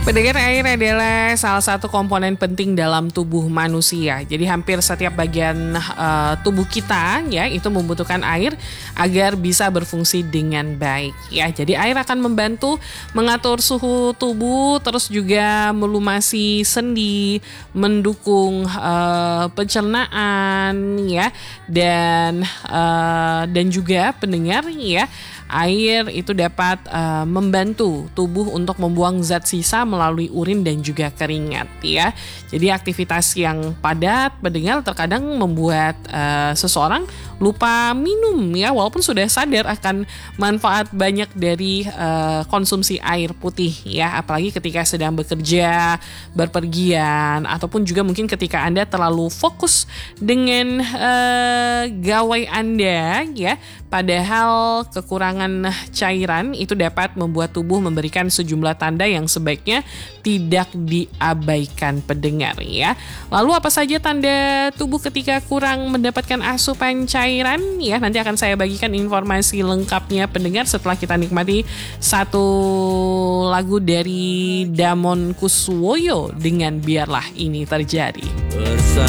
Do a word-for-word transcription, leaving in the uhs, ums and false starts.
Pendengar, air adalah salah satu komponen penting dalam tubuh manusia. Jadi hampir setiap bagian uh, tubuh kita ya itu membutuhkan air agar bisa berfungsi dengan baik. Ya, jadi air akan membantu mengatur suhu tubuh, terus juga melumasi sendi, mendukung uh, pencernaan ya, dan uh, dan juga pendengar ya. Air itu dapat uh, membantu tubuh untuk membuang zat sisa melalui urin dan juga keringat ya. Jadi aktivitas yang padat pendengar terkadang membuat uh, seseorang lupa minum ya, walaupun sudah sadar akan manfaat banyak dari uh, konsumsi air putih ya, apalagi ketika sedang bekerja, berpergian, ataupun juga mungkin ketika Anda terlalu fokus dengan uh, gawai Anda ya. Padahal kekurangan cairan itu dapat membuat tubuh memberikan sejumlah tanda yang sebaiknya tidak diabaikan pendengar ya. Lalu apa saja tanda tubuh ketika kurang mendapatkan asupan cairan ya? Nanti akan saya bagikan informasi lengkapnya pendengar setelah kita nikmati satu lagu dari Damon Kuswoyo dengan Biarlah Ini Terjadi.